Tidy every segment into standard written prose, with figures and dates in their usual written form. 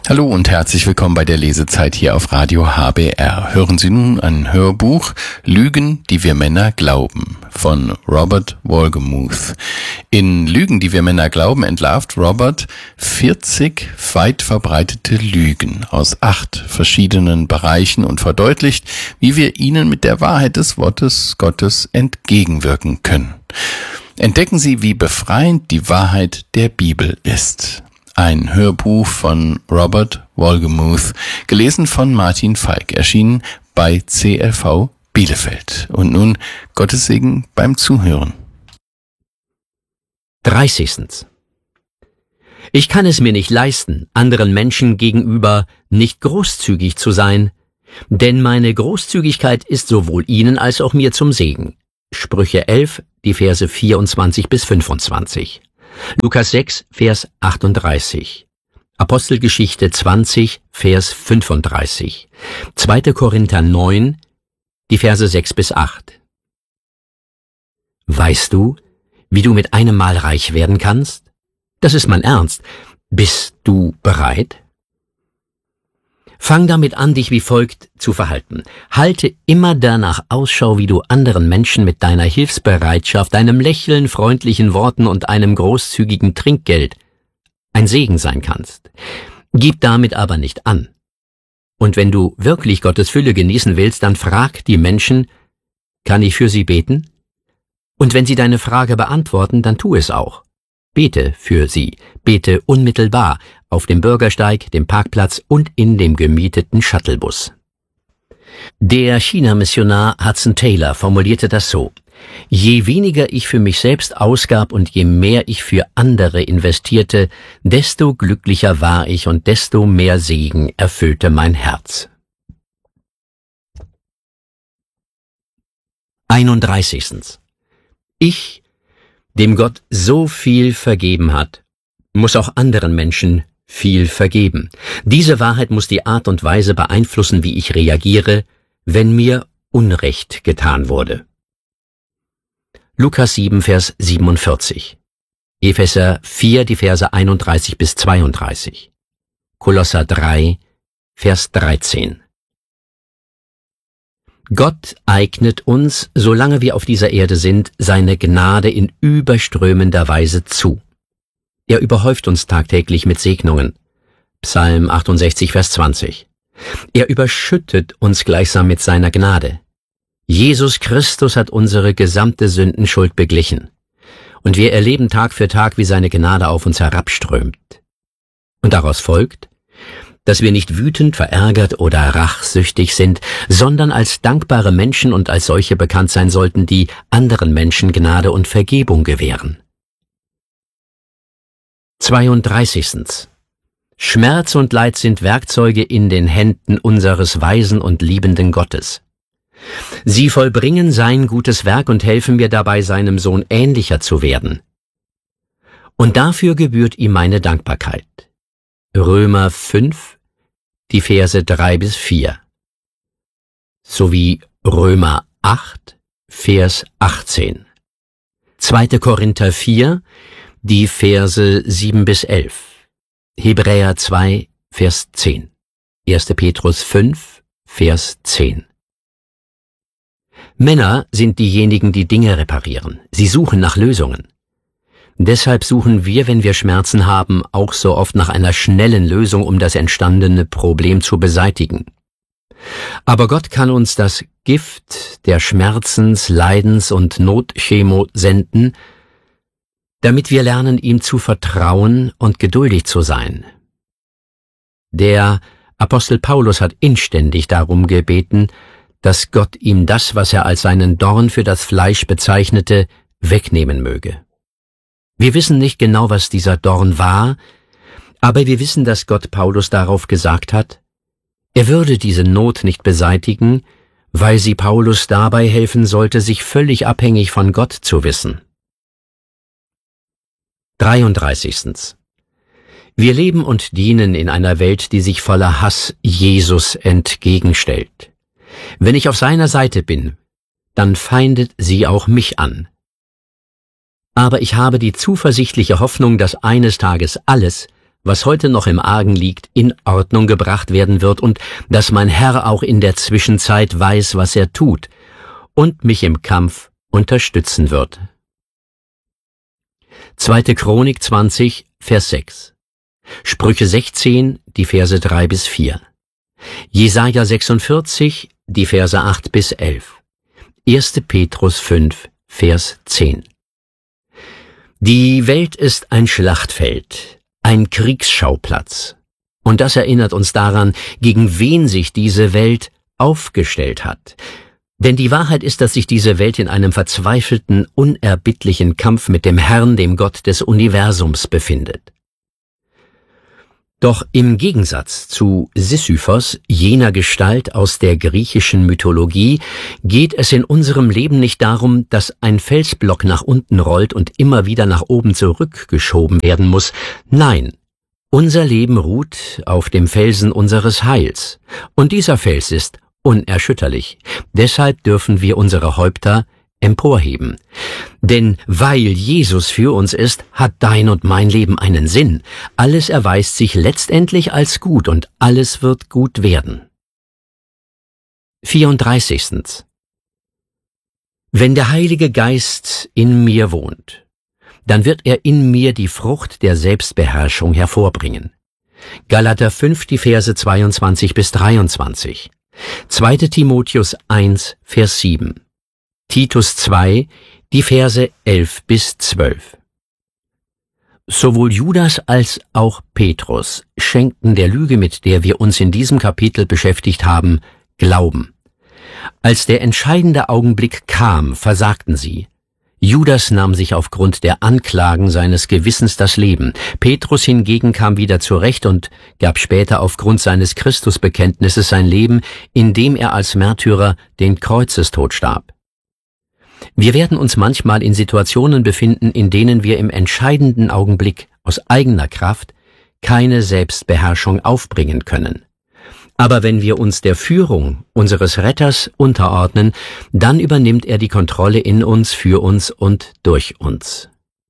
Hallo und herzlich willkommen bei der Lesezeit hier auf Radio HBR. Hören Sie nun ein Hörbuch Lügen, die wir Männer glauben von Robert Wolgemuth. In Lügen, die wir Männer glauben, entlarvt Robert 40 weit verbreitete Lügen aus 8 verschiedenen Bereichen und verdeutlicht, wie wir ihnen mit der Wahrheit des Wortes Gottes entgegenwirken können. Entdecken Sie, wie befreiend die Wahrheit der Bibel ist. Ein Hörbuch von Robert Wolgemuth, gelesen von Martin Falk, erschienen bei CLV Bielefeld. Und nun Gottes Segen beim Zuhören. 30. Ich kann es mir nicht leisten, anderen Menschen gegenüber nicht großzügig zu sein, denn meine Großzügigkeit ist sowohl ihnen als auch mir zum Segen. Sprüche 11, die Verse 24 bis 25. Lukas 6, Vers 38. Apostelgeschichte 20, Vers 35. 2. Korinther 9, die Verse 6 bis 8. Weißt du, wie du mit einem Mal reich werden kannst? Das ist mein Ernst. Bist du bereit? Fang damit an, dich wie folgt zu verhalten. Halte immer danach Ausschau, wie du anderen Menschen mit deiner Hilfsbereitschaft, deinem Lächeln, freundlichen Worten und einem großzügigen Trinkgeld ein Segen sein kannst. Gib damit aber nicht an. Und wenn du wirklich Gottes Fülle genießen willst, dann frag die Menschen, kann ich für sie beten? Und wenn sie deine Frage beantworten, dann tu es auch. Bete für sie, bete unmittelbar, auf dem Bürgersteig, dem Parkplatz und in dem gemieteten Shuttlebus. Der China-Missionar Hudson Taylor formulierte das so: Je weniger ich für mich selbst ausgab und je mehr ich für andere investierte, desto glücklicher war ich und desto mehr Segen erfüllte mein Herz. 31. Ich, dem Gott so viel vergeben hat, muss auch anderen Menschen viel vergeben. Diese Wahrheit muss die Art und Weise beeinflussen, wie ich reagiere, wenn mir Unrecht getan wurde. Lukas 7, Vers 47. Epheser 4, die Verse 31 bis 32. Kolosser 3, Vers 13. Gott eignet uns, solange wir auf dieser Erde sind, seine Gnade in überströmender Weise zu. Er überhäuft uns tagtäglich mit Segnungen. Psalm 68, Vers 20. Er überschüttet uns gleichsam mit seiner Gnade. Jesus Christus hat unsere gesamte Sündenschuld beglichen. Und wir erleben Tag für Tag, wie seine Gnade auf uns herabströmt. Und daraus folgt, dass wir nicht wütend, verärgert oder rachsüchtig sind, sondern als dankbare Menschen und als solche bekannt sein sollten, die anderen Menschen Gnade und Vergebung gewähren. 32. Schmerz und Leid sind Werkzeuge in den Händen unseres weisen und liebenden Gottes. Sie vollbringen sein gutes Werk und helfen mir dabei, seinem Sohn ähnlicher zu werden. Und dafür gebührt ihm meine Dankbarkeit. Römer 5, die Verse 3 bis 4. Sowie Römer 8, Vers 18. 2. Korinther 4, die Verse 7 bis 11. Hebräer 2, Vers 10. 1. Petrus 5, Vers 10. Männer sind diejenigen, die Dinge reparieren. Sie suchen nach Lösungen. Deshalb suchen wir, wenn wir Schmerzen haben, auch so oft nach einer schnellen Lösung, um das entstandene Problem zu beseitigen. Aber Gott kann uns das Gift der Schmerzens-, Leidens- und Notchemo senden, damit wir lernen, ihm zu vertrauen und geduldig zu sein. Der Apostel Paulus hat inständig darum gebeten, dass Gott ihm das, was er als seinen Dorn für das Fleisch bezeichnete, wegnehmen möge. Wir wissen nicht genau, was dieser Dorn war, aber wir wissen, dass Gott Paulus darauf gesagt hat, er würde diese Not nicht beseitigen, weil sie Paulus dabei helfen sollte, sich völlig abhängig von Gott zu wissen. 33. Wir leben und dienen in einer Welt, die sich voller Hass Jesus entgegenstellt. Wenn ich auf seiner Seite bin, dann feindet sie auch mich an. Aber ich habe die zuversichtliche Hoffnung, dass eines Tages alles, was heute noch im Argen liegt, in Ordnung gebracht werden wird und dass mein Herr auch in der Zwischenzeit weiß, was er tut und mich im Kampf unterstützen wird. 2. Chronik 20, Vers 6. Sprüche 16, die Verse 3 bis 4. Jesaja 46, die Verse 8 bis 11. 1. Petrus 5, Vers 10. Die Welt ist ein Schlachtfeld, ein Kriegsschauplatz. Und das erinnert uns daran, gegen wen sich diese Welt aufgestellt hat. Denn die Wahrheit ist, dass sich diese Welt in einem verzweifelten, unerbittlichen Kampf mit dem Herrn, dem Gott des Universums, befindet. Doch im Gegensatz zu Sisyphos, jener Gestalt aus der griechischen Mythologie, geht es in unserem Leben nicht darum, dass ein Felsblock nach unten rollt und immer wieder nach oben zurückgeschoben werden muss. Nein, unser Leben ruht auf dem Felsen unseres Heils. Und dieser Fels ist unerschütterlich. Deshalb dürfen wir unsere Häupter emporheben. Denn weil Jesus für uns ist, hat dein und mein Leben einen Sinn. Alles erweist sich letztendlich als gut und alles wird gut werden. 34. Wenn der Heilige Geist in mir wohnt, dann wird er in mir die Frucht der Selbstbeherrschung hervorbringen. Galater 5, die Verse 22 bis 23. 2. Timotheus 1, Vers 7. Titus 2, die Verse 11 bis 12. Sowohl Judas als auch Petrus schenkten der Lüge, mit der wir uns in diesem Kapitel beschäftigt haben, Glauben. Als der entscheidende Augenblick kam, versagten sie. Judas nahm sich aufgrund der Anklagen seines Gewissens das Leben. Petrus hingegen kam wieder zurecht und gab später aufgrund seines Christusbekenntnisses sein Leben, indem er als Märtyrer den Kreuzestod starb. Wir werden uns manchmal in Situationen befinden, in denen wir im entscheidenden Augenblick aus eigener Kraft keine Selbstbeherrschung aufbringen können. Aber wenn wir uns der Führung unseres Retters unterordnen, dann übernimmt er die Kontrolle in uns, für uns und durch uns.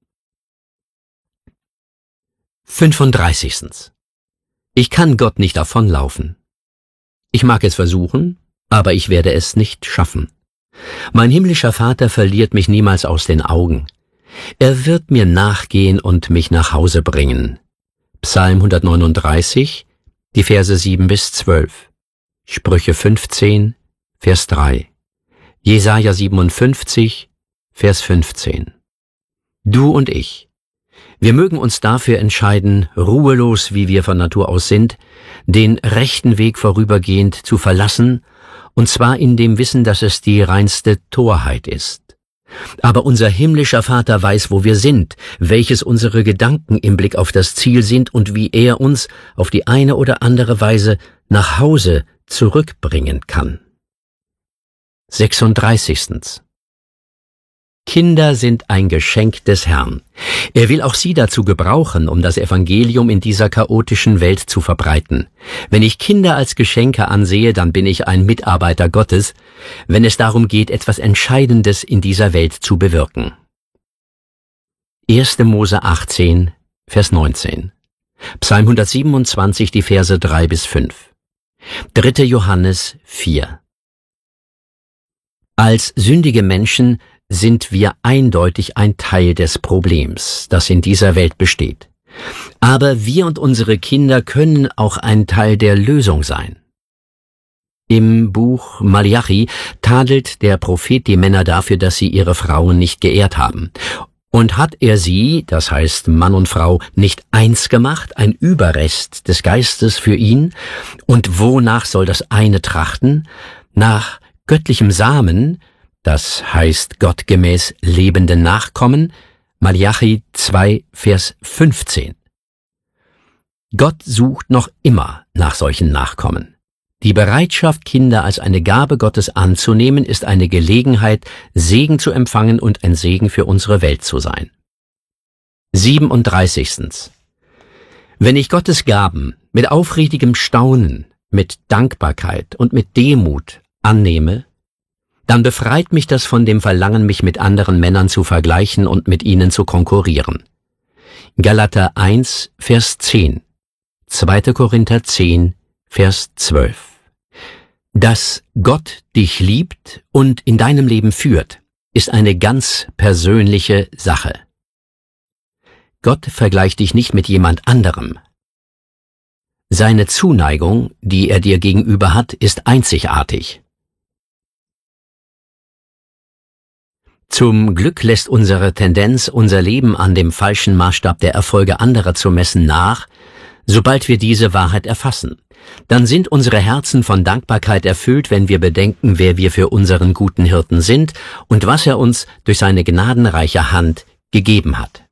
35. Ich kann Gott nicht davonlaufen. Ich mag es versuchen, aber ich werde es nicht schaffen. Mein himmlischer Vater verliert mich niemals aus den Augen. Er wird mir nachgehen und mich nach Hause bringen. Psalm 139, die Verse 7 bis 12. Sprüche 15, Vers 3. Jesaja 57, Vers 15. Du und ich. Wir mögen uns dafür entscheiden, ruhelos, wie wir von Natur aus sind, den rechten Weg vorübergehend zu verlassen, und zwar in dem Wissen, dass es die reinste Torheit ist. Aber unser himmlischer Vater weiß, wo wir sind, welches unsere Gedanken im Blick auf das Ziel sind und wie er uns auf die eine oder andere Weise nach Hause zurückbringen kann. 36. Kinder sind ein Geschenk des Herrn. Er will auch sie dazu gebrauchen, um das Evangelium in dieser chaotischen Welt zu verbreiten. Wenn ich Kinder als Geschenke ansehe, dann bin ich ein Mitarbeiter Gottes, wenn es darum geht, etwas Entscheidendes in dieser Welt zu bewirken. 1. Mose 18, Vers 19. Psalm 127, die Verse 3 bis 5. 3. Johannes 4. Als sündige Menschen sind wir eindeutig ein Teil des Problems, das in dieser Welt besteht. Aber wir und unsere Kinder können auch ein Teil der Lösung sein. Im Buch Malachi tadelt der Prophet die Männer dafür, dass sie ihre Frauen nicht geehrt haben. Und hat er sie, das heißt Mann und Frau, nicht eins gemacht, ein Überrest des Geistes für ihn? Und wonach soll das eine trachten? Nach göttlichem Samen, das heißt gottgemäß lebende Nachkommen, Malachi 2, Vers 15. Gott sucht noch immer nach solchen Nachkommen. Die Bereitschaft, Kinder als eine Gabe Gottes anzunehmen, ist eine Gelegenheit, Segen zu empfangen und ein Segen für unsere Welt zu sein. 37. Wenn ich Gottes Gaben mit aufrichtigem Staunen, mit Dankbarkeit und mit Demut annehme, dann befreit mich das von dem Verlangen, mich mit anderen Männern zu vergleichen und mit ihnen zu konkurrieren. Galater 1, Vers 10, 2. Korinther 10, Vers 12. Dass Gott dich liebt und in deinem Leben führt, ist eine ganz persönliche Sache. Gott vergleicht dich nicht mit jemand anderem. Seine Zuneigung, die er dir gegenüber hat, ist einzigartig. Zum Glück lässt unsere Tendenz, unser Leben an dem falschen Maßstab der Erfolge anderer zu messen, nach, sobald wir diese Wahrheit erfassen. Dann sind unsere Herzen von Dankbarkeit erfüllt, wenn wir bedenken, wer wir für unseren guten Hirten sind und was er uns durch seine gnadenreiche Hand gegeben hat.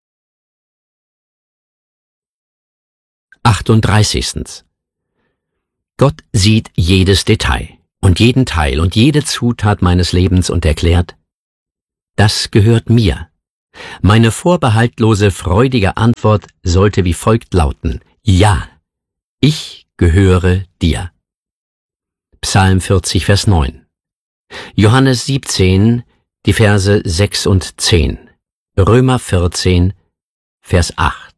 38. Gott sieht jedes Detail und jeden Teil und jede Zutat meines Lebens und erklärt: Das gehört mir. Meine vorbehaltlose, freudige Antwort sollte wie folgt lauten: Ja, ich gehöre dir. Psalm 40, Vers 9. Johannes 17, die Verse 6 und 10. Römer 14, Vers 8.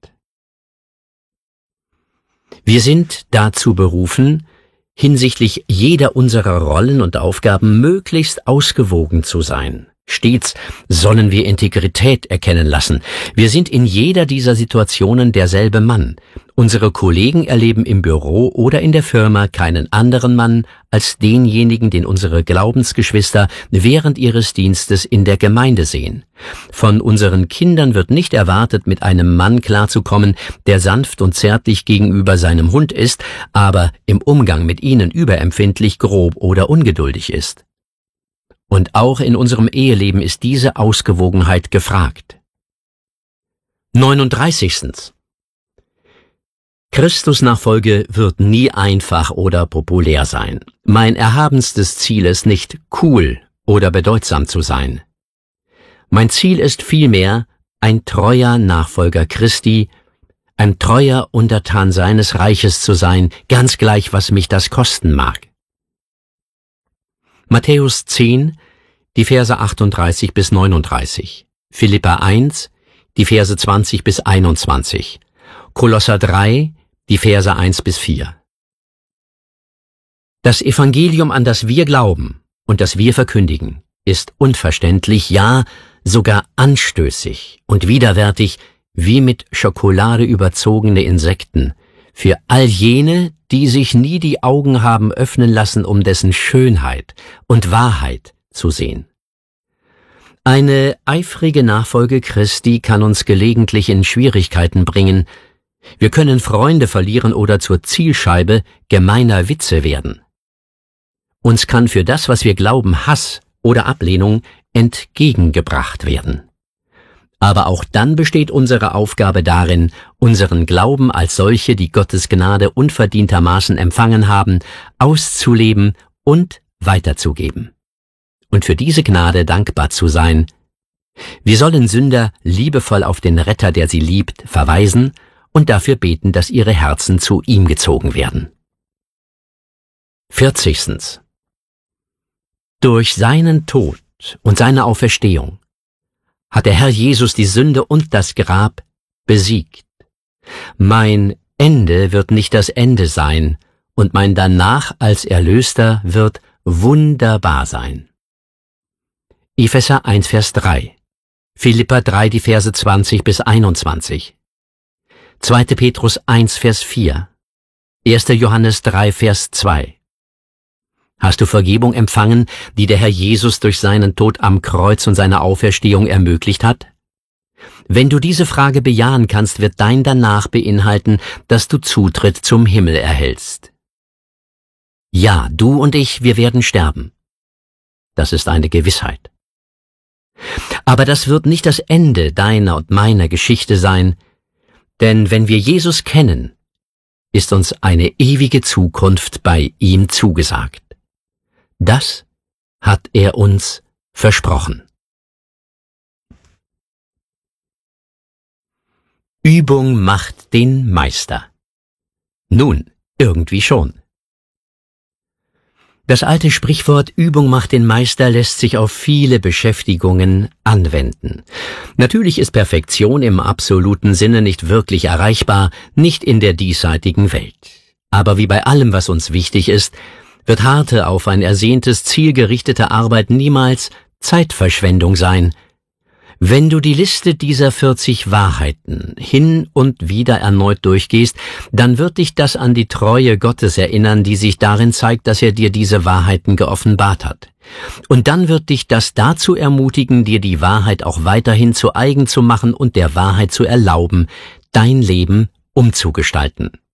Wir sind dazu berufen, hinsichtlich jeder unserer Rollen und Aufgaben möglichst ausgewogen zu sein. Stets sollen wir Integrität erkennen lassen. Wir sind in jeder dieser Situationen derselbe Mann. Unsere Kollegen erleben im Büro oder in der Firma keinen anderen Mann als denjenigen, den unsere Glaubensgeschwister während ihres Dienstes in der Gemeinde sehen. Von unseren Kindern wird nicht erwartet, mit einem Mann klarzukommen, der sanft und zärtlich gegenüber seinem Hund ist, aber im Umgang mit ihnen überempfindlich, grob oder ungeduldig ist. Und auch in unserem Eheleben ist diese Ausgewogenheit gefragt. 39. Christusnachfolge wird nie einfach oder populär sein. Mein erhabenstes Ziel ist nicht, cool oder bedeutsam zu sein. Mein Ziel ist vielmehr, ein treuer Nachfolger Christi, ein treuer Untertan seines Reiches zu sein, ganz gleich, was mich das kosten mag. Matthäus 10, die Verse 38 bis 39, Philipper 1, die Verse 20 bis 21, Kolosser 3, die Verse 1 bis 4. Das Evangelium, an das wir glauben und das wir verkündigen, ist unverständlich, ja sogar anstößig und widerwärtig wie mit Schokolade überzogene Insekten für all jene, die sich nie die Augen haben öffnen lassen, um dessen Schönheit und Wahrheit zu sehen. Eine eifrige Nachfolge Christi kann uns gelegentlich in Schwierigkeiten bringen. Wir können Freunde verlieren oder zur Zielscheibe gemeiner Witze werden. Uns kann für das, was wir glauben, Hass oder Ablehnung entgegengebracht werden. Aber auch dann besteht unsere Aufgabe darin, unseren Glauben als solche, die Gottes Gnade unverdientermaßen empfangen haben, auszuleben und weiterzugeben. Und für diese Gnade dankbar zu sein. Wir sollen Sünder liebevoll auf den Retter, der sie liebt, verweisen und dafür beten, dass ihre Herzen zu ihm gezogen werden. 40. Durch seinen Tod und seine Auferstehung hat der Herr Jesus die Sünde und das Grab besiegt. Mein Ende wird nicht das Ende sein, und mein Danach als Erlöster wird wunderbar sein. Epheser 1, Vers 3, Philipper 3, die Verse 20 bis 21, 2. Petrus 1, Vers 4, 1. Johannes 3, Vers 2. Hast du Vergebung empfangen, die der Herr Jesus durch seinen Tod am Kreuz und seine Auferstehung ermöglicht hat? Wenn du diese Frage bejahen kannst, wird dein Danach beinhalten, dass du Zutritt zum Himmel erhältst. Ja, du und ich, wir werden sterben. Das ist eine Gewissheit. Aber das wird nicht das Ende deiner und meiner Geschichte sein, denn wenn wir Jesus kennen, ist uns eine ewige Zukunft bei ihm zugesagt. Das hat er uns versprochen. Übung macht den Meister. Nun, irgendwie schon. Das alte Sprichwort Übung macht den Meister lässt sich auf viele Beschäftigungen anwenden. Natürlich ist Perfektion im absoluten Sinne nicht wirklich erreichbar, nicht in der diesseitigen Welt. Aber wie bei allem, was uns wichtig ist, wird harte, auf ein ersehntes Ziel gerichtete Arbeit niemals Zeitverschwendung sein. Wenn du die Liste dieser 40 Wahrheiten hin und wieder erneut durchgehst, dann wird dich das an die Treue Gottes erinnern, die sich darin zeigt, dass er dir diese Wahrheiten geoffenbart hat. Und dann wird dich das dazu ermutigen, dir die Wahrheit auch weiterhin zu eigen zu machen und der Wahrheit zu erlauben, dein Leben umzugestalten.